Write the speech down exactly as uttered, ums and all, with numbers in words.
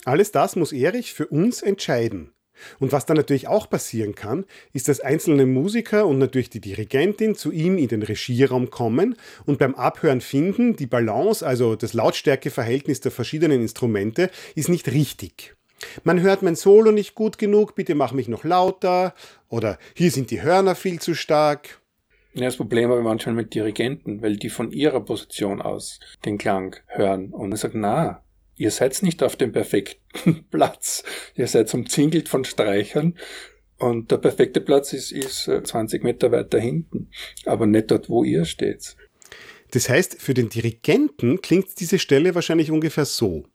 Alles das muss Erich für uns entscheiden. Und was dann natürlich auch passieren kann, ist, dass einzelne Musiker und natürlich die Dirigentin zu ihm in den Regieraum kommen und beim Abhören finden, die Balance, also das Lautstärkeverhältnis der verschiedenen Instrumente, ist nicht richtig. Man hört mein Solo nicht gut genug, bitte mach mich noch lauter, oder hier sind die Hörner viel zu stark. Ja, das Problem habe ich manchmal mit Dirigenten, weil die von ihrer Position aus den Klang hören und ich sage, na, ihr seid nicht auf dem perfekten Platz. Ihr seid umzingelt von Streichern und der perfekte Platz ist, ist zwanzig Meter weiter hinten, aber nicht dort, wo ihr steht. Das heißt, für den Dirigenten klingt diese Stelle wahrscheinlich ungefähr so.